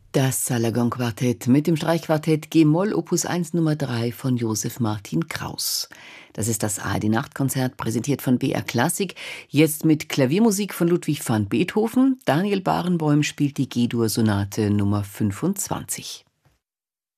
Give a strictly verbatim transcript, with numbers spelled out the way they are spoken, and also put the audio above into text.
Das Salagon-Quartett mit dem Streichquartett G-Moll Opus eins Nummer drei von Josef Martin Kraus. Das ist das A R D-Nachtkonzert, präsentiert von B R Klassik, jetzt mit Klaviermusik von Ludwig van Beethoven. Daniel Barenboim spielt die G-Dur-Sonate Nummer fünfundzwanzig.